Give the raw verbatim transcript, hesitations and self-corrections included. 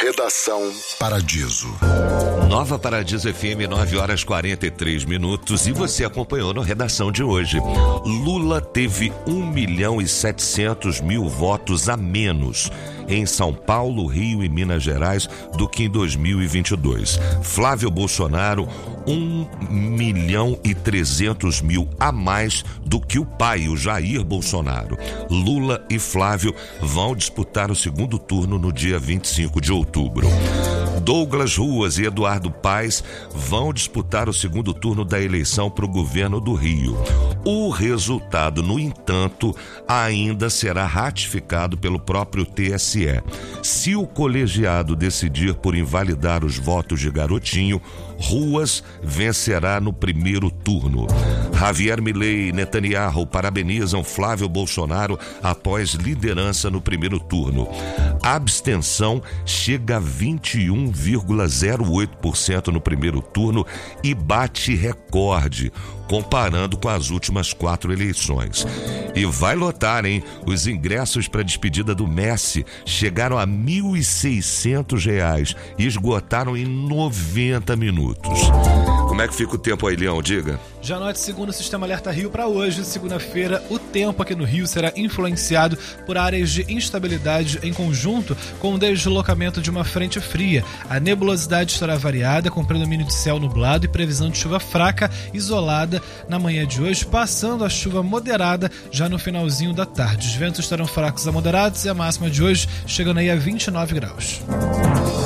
Redação Paradiso. Nova Paradiso F M, nove horas e quarenta e três minutos. E você acompanhou na redação de hoje. Lula teve um milhão e setecentos mil votos a menos em São Paulo, Rio e Minas Gerais do que em dois mil e vinte e dois. Flávio Bolsonaro, um milhão e trezentos mil a mais do que o pai, o Jair Bolsonaro. Lula e Flávio vão disputar o segundo turno no dia vinte e cinco de outubro. Douglas Ruas e Eduardo Paes vão disputar o segundo turno da eleição para o governo do Rio. O resultado, no entanto, ainda será ratificado pelo próprio T S E. Se o colegiado decidir por invalidar os votos de Garotinho, Ruas vencerá no primeiro turno. Javier Milei e Netanyahu parabenizam Flávio Bolsonaro após liderança no primeiro turno. A abstenção chega a vinte e um vírgula zero oito por cento no primeiro turno e bate recorde, comparando com as últimas quatro eleições. E vai lotar, hein? Os ingressos para a despedida do Messi chegaram a mil e seiscentos reais e esgotaram em noventa minutos. Como é que fica o tempo aí, Leão? Diga. Já note, segundo o Sistema Alerta Rio, para hoje, segunda-feira, o tempo aqui no Rio será influenciado por áreas de instabilidade em conjunto com o deslocamento de uma frente fria. A nebulosidade estará variada, com predomínio de céu nublado e previsão de chuva fraca, isolada na manhã de hoje, passando a chuva moderada já no finalzinho da tarde. Os ventos estarão fracos a moderados e a máxima de hoje chegando aí a vinte e nove graus.